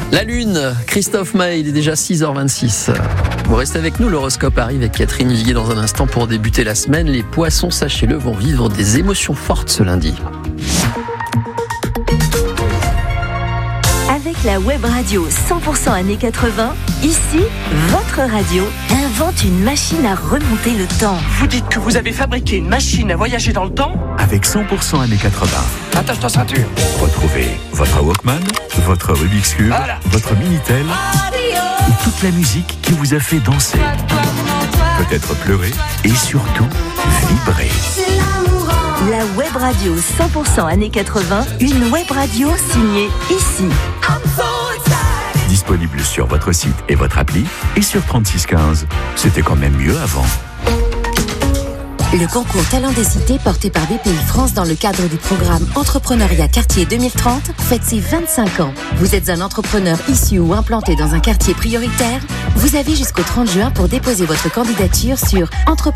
La Lune, Christophe Maé, il est déjà 6h26. Vous restez avec nous, l'horoscope arrive avec Catherine Viguier dans un instant pour débuter la semaine. Les poissons, sachez-le, vont vivre des émotions fortes ce lundi. Avec la web radio 100% années 80, ici, votre radio invente une machine à remonter le temps. Vous dites que vous avez fabriqué une machine à voyager dans le temps ? Avec 100% années 80. Attache ta ceinture. Retrouvez votre Walkman, votre Rubik's Cube, voilà. votre Minitel et toute la musique qui vous a fait danser, peut-être pleurer et surtout vibrer. La web radio 100% années 80, une web radio signée ici. Disponible sur votre site et votre appli et sur 3615. C'était quand même mieux avant. Le concours Talent des Cités porté par BPI France dans le cadre du programme Entrepreneuriat Quartier 2030 fête ses 25 ans. Vous êtes un entrepreneur issu ou implanté dans un quartier prioritaire ? Vous avez jusqu'au 30 juin pour déposer votre candidature sur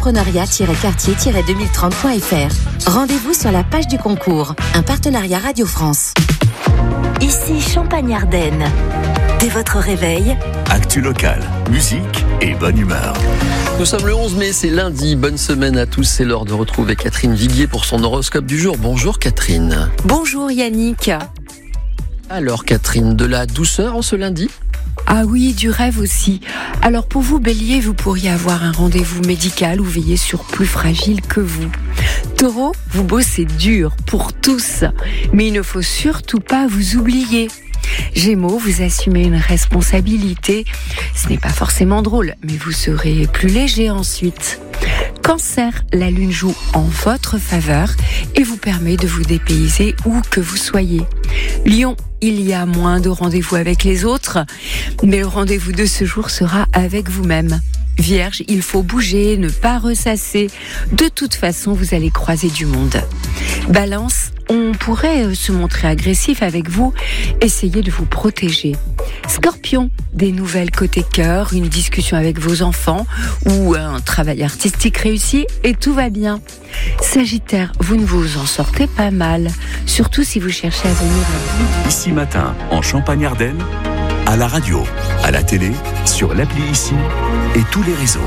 entrepreneuriat-quartier-2030.fr. Rendez-vous sur la page du concours. Un partenariat Radio France. Ici Champagne-Ardenne. Dès votre réveil, Actu locale, musique et bonne humeur. Nous sommes le 11 mai, c'est lundi. Bonne semaine à tous. C'est l'heure de retrouver Catherine Viguier pour son horoscope du jour. Bonjour Catherine. Bonjour Yannick. Alors Catherine, de la douceur en ce lundi ? Ah oui, du rêve aussi. Alors pour vous Bélier, vous pourriez avoir un rendez-vous médical ou veiller sur plus fragile que vous. Taureau, vous bossez dur pour tous, mais il ne faut surtout pas vous oublier. Gémeaux, vous assumez une responsabilité. Ce n'est pas forcément drôle, mais vous serez plus léger ensuite. Cancer, la lune joue en votre faveur et vous permet de vous dépayser où que vous soyez. Lion, il y a moins de rendez-vous avec les autres, mais le rendez-vous de ce jour sera avec vous-même. Vierge, il faut bouger, ne pas ressasser. De toute façon, vous allez croiser du monde. Balance, on pourrait se montrer agressif avec vous, essayez de vous protéger. Scorpion, des nouvelles côté cœur, une discussion avec vos enfants ou un travail artistique réussi et tout va bien. Sagittaire, vous ne vous en sortez pas mal, surtout si vous cherchez à venir à vous. Ici matin, en Champagne-Ardenne, à la radio, à la télé, sur l'appli Ici et tous les réseaux.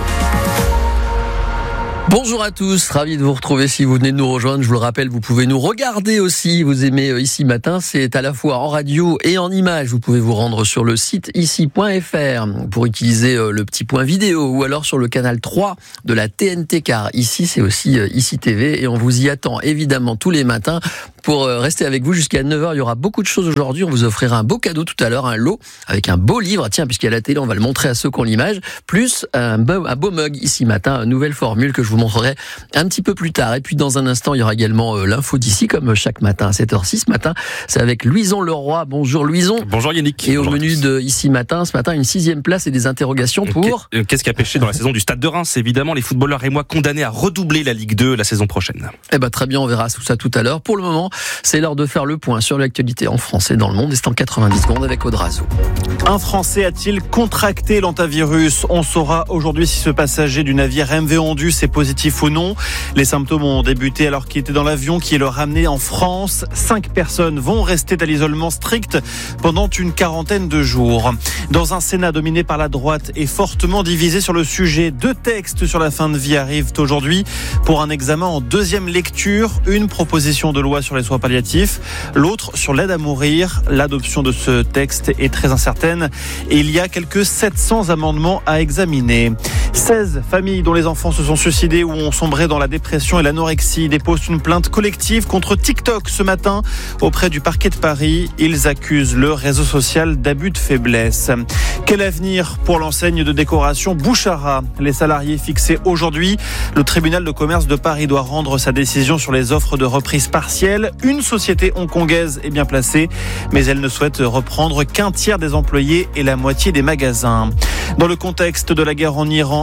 Bonjour à tous, ravi de vous retrouver si vous venez de nous rejoindre. Je vous le rappelle, vous pouvez nous regarder aussi. Vous aimez Ici Matin, c'est à la fois en radio et en image. Vous pouvez vous rendre sur le site ici.fr pour utiliser le petit point vidéo ou alors sur le canal 3 de la TNT car ici c'est aussi Ici TV et on vous y attend évidemment tous les matins pour rester avec vous jusqu'à 9h. Il y aura beaucoup de choses aujourd'hui. On vous offrira un beau cadeau tout à l'heure, un lot avec un beau livre. Tiens, puisqu'il y a la télé, on va le montrer à ceux qui ont l'image. Plus un beau mug Ici Matin, une nouvelle formule que je vous montrerai un petit peu plus tard. Et puis dans un instant, il y aura également l'info d'ici, comme chaque matin à 7h06. Ce matin, c'est avec Louison Leroy. Bonjour Louison. Bonjour Yannick. Et bonjour au menu de Ici Matin, ce matin, une 6e place et des interrogations pour... Qu'est-ce qui a pêché dans la saison du Stade de Reims ? Évidemment, les footballeurs et moi condamnés à redoubler la Ligue 2 la saison prochaine. Eh ben très bien, on verra tout ça tout à l'heure. Pour le moment, c'est l'heure de faire le point sur l'actualité en France et dans le monde. Et c'est en 90 secondes avec Audrazo. Un Français a-t-il contracté l'antavirus ? On saura aujourd'hui si ce passager du navire MV Ondus est positif ou non. Les symptômes ont débuté alors qu'il était dans l'avion qui le ramenait en France. 5 personnes vont rester à l'isolement strict pendant une quarantaine de jours. Dans un Sénat dominé par la droite et fortement divisé sur le sujet, 2 textes sur la fin de vie arrivent aujourd'hui pour un examen en 2e lecture. Une proposition de loi sur les soins palliatifs, l'autre sur l'aide à mourir. L'adoption de ce texte est très incertaine et il y a quelques 700 amendements à examiner. 16 familles dont les enfants se sont suicidés ou ont sombré dans la dépression et l'anorexie déposent une plainte collective contre TikTok ce matin auprès du parquet de Paris. Ils accusent le réseau social d'abus de faiblesse. Quel avenir pour l'enseigne de décoration Bouchara ? Les salariés fixés aujourd'hui. Le tribunal de commerce de Paris doit rendre sa décision sur les offres de reprise partielle. Une société hongkongaise est bien placée, mais elle ne souhaite reprendre qu'un tiers des employés et la moitié des magasins. Dans le contexte de la guerre en Iran,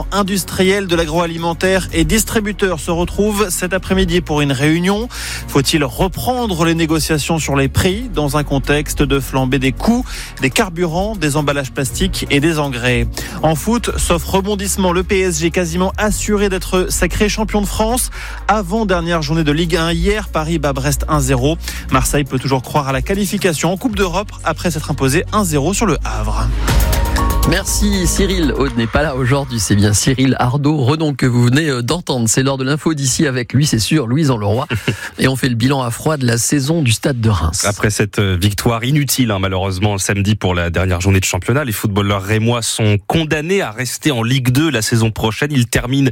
représentants industriels de l'agroalimentaire et distributeurs se retrouvent cet après-midi pour une réunion. Faut-il reprendre les négociations sur les prix dans un contexte de flambée des coûts, des carburants, des emballages plastiques et des engrais? En foot, sauf rebondissement, le PSG quasiment assuré d'être sacré champion de France. Avant-dernière journée de Ligue 1 hier, Paris bat Brest 1-0. Marseille peut toujours croire à la qualification en Coupe d'Europe après s'être imposé 1-0 sur le Havre. Merci Cyril. Aude n'est pas là aujourd'hui, c'est bien Cyril Ardo-Redon que vous venez d'entendre. C'est l'heure de l'info d'ici avec lui, c'est sûr, Louis-Jean Leroy. Et on fait le bilan à froid de la saison du Stade de Reims. Après cette victoire inutile, malheureusement, samedi pour la dernière journée de championnat, les footballeurs rémois sont condamnés à rester en Ligue 2 la saison prochaine. Ils terminent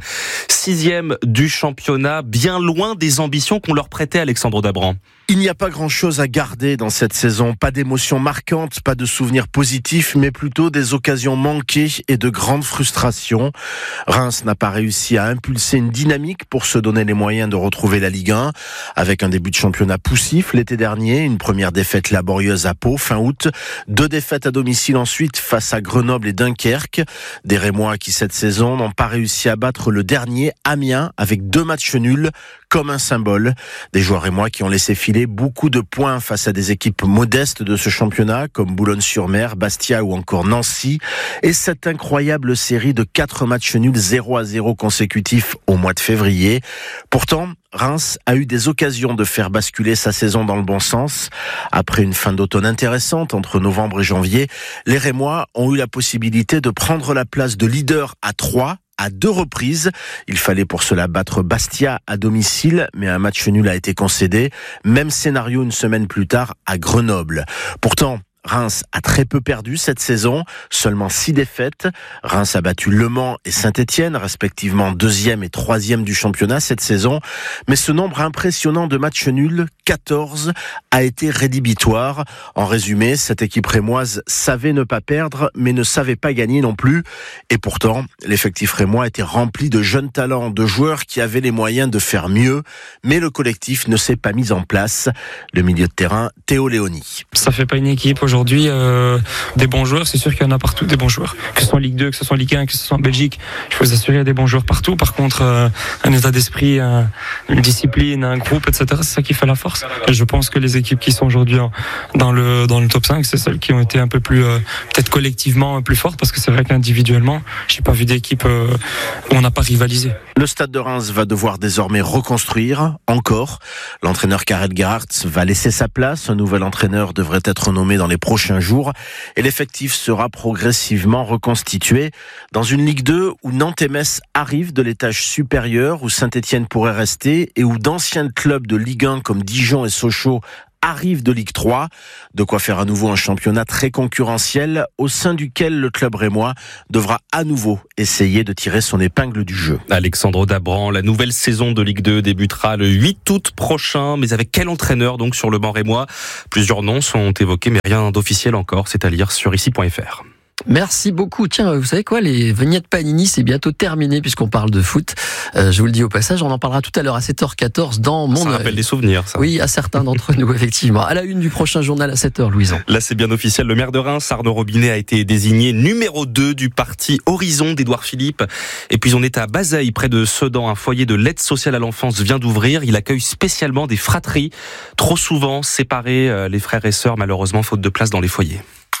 6e du championnat, bien loin des ambitions qu'on leur prêtait, Alexandre Dabran. Il n'y a pas grand-chose à garder dans cette saison. Pas d'émotions marquantes, pas de souvenirs positifs, mais plutôt des occasions manquées et de grandes frustrations. Reims n'a pas réussi à impulser une dynamique pour se donner les moyens de retrouver la Ligue 1. Avec un début de championnat poussif l'été dernier, une première défaite laborieuse à Pau fin août, 2 défaites à domicile ensuite face à Grenoble et Dunkerque. Des Rémois qui cette saison n'ont pas réussi à battre le dernier, Amiens, avec 2 matchs nuls, comme un symbole. Des joueurs rémois qui ont laissé filer beaucoup de points face à des équipes modestes de ce championnat, comme Boulogne-sur-Mer, Bastia ou encore Nancy. Et cette incroyable série de 4 matchs nuls 0-0 consécutifs au mois de février. Pourtant, Reims a eu des occasions de faire basculer sa saison dans le bon sens. Après une fin d'automne intéressante entre novembre et janvier, les Rémois ont eu la possibilité de prendre la place de leader à 3 à 2 reprises. Il fallait pour cela battre Bastia à domicile, mais un match nul a été concédé. Même scénario une semaine plus tard à Grenoble. Pourtant, Reims a très peu perdu cette saison, seulement 6 défaites. Reims a battu Le Mans et Saint-Étienne, respectivement 2e et 3e du championnat cette saison. Mais ce nombre impressionnant de matchs nuls, 14, a été rédhibitoire. En résumé, cette équipe rémoise savait ne pas perdre, mais ne savait pas gagner non plus. Et pourtant, l'effectif rémois était rempli de jeunes talents, de joueurs qui avaient les moyens de faire mieux. Mais le collectif ne s'est pas mis en place. Le milieu de terrain, Théo Léoni. Ça fait pas une équipe aujourd'hui, des bons joueurs, c'est sûr qu'il y en a partout, des bons joueurs. Que ce soit en Ligue 2, que ce soit en Ligue 1, que ce soit en Belgique, je peux vous assurer, il y a des bons joueurs partout. Par contre, un état d'esprit, une discipline, un groupe, etc., c'est ça qui fait la force. Et je pense que les équipes qui sont aujourd'hui dans le top 5, c'est celles qui ont été un peu plus, peut-être collectivement plus fortes, parce que c'est vrai qu'individuellement, j'ai pas vu d'équipe où on n'a pas rivalisé. Le Stade de Reims va devoir désormais reconstruire, encore. L'entraîneur Karel Gerhardt va laisser sa place. Un nouvel entraîneur devrait être nommé dans les prochains jours et l'effectif sera progressivement reconstitué dans une Ligue 2 où Nantes et Metz arrivent de l'étage supérieur, où Saint-Étienne pourrait rester et où d'anciens clubs de Ligue 1 comme Dijon et Sochaux arrive de Ligue 3, de quoi faire à nouveau un championnat très concurrentiel au sein duquel le club rémois devra à nouveau essayer de tirer son épingle du jeu. Alexandre Dabran, la nouvelle saison de Ligue 2 débutera le 8 août prochain, mais avec quel entraîneur donc sur le banc rémois? Plusieurs noms sont évoqués, mais rien d'officiel encore, c'est à lire sur ici.fr. Merci beaucoup. Tiens, vous savez quoi, les vignettes Panini, c'est bientôt terminé puisqu'on parle de foot. Je vous le dis au passage, on en parlera tout à l'heure à 7h14 dans Mon Œil. Ça rappelle des souvenirs, ça. Oui, à certains d'entre nous, effectivement. À la une du prochain journal à 7h, Louison. Là, c'est bien officiel. Le maire de Reims, Arnaud Robinet, a été désigné numéro 2 du parti Horizon d'Édouard Philippe. Et puis, on est à Bazeilles, près de Sedan. Un foyer de l'aide sociale à l'enfance vient d'ouvrir. Il accueille spécialement des fratries. Trop souvent séparés, les frères et sœurs, malheureusement, faute de place dans les foyers.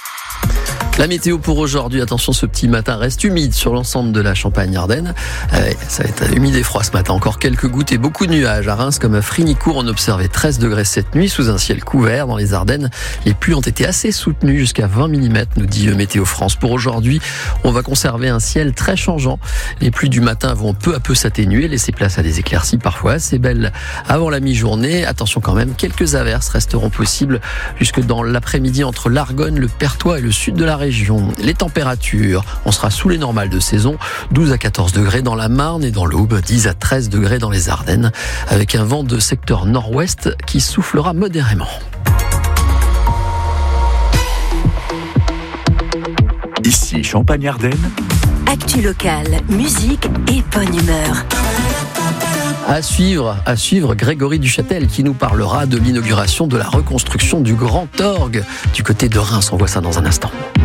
La météo pour aujourd'hui, attention, ce petit matin reste humide sur l'ensemble de la Champagne-Ardenne. Ça va être humide et froid ce matin. Encore quelques gouttes et beaucoup de nuages. À Reims comme à Frignicourt, on observait 13 degrés cette nuit sous un ciel couvert. Dans les Ardennes, les pluies ont été assez soutenues jusqu'à 20 mm, nous dit Météo France. Pour aujourd'hui, on va conserver un ciel très changeant. Les pluies du matin vont peu à peu s'atténuer, laisser place à des éclaircies parfois assez belles avant la mi-journée. Attention quand même, quelques averses resteront possibles jusque dans l'après-midi entre l'Argonne, le Perthois et le sud de la région. Les températures, on sera sous les normales de saison, 12 à 14 degrés dans la Marne et dans l'Aube, 10 à 13 degrés dans les Ardennes, avec un vent de secteur nord-ouest qui soufflera modérément. Ici Champagne-Ardenne. Actu locale, musique et bonne humeur. À suivre Grégory Duchâtel qui nous parlera de l'inauguration de la reconstruction du Grand Orgue du côté de Reims. On voit ça dans un instant.